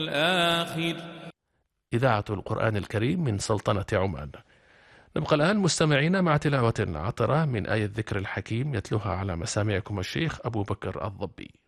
الآخر. إذاعة القرآن الكريم من سلطنة عمان. نبقى الآن مستمعين مع تلاوة عطرة من آية الذكر الحكيم يتلوها على مسامعكم الشيخ أبو بكر الضبي.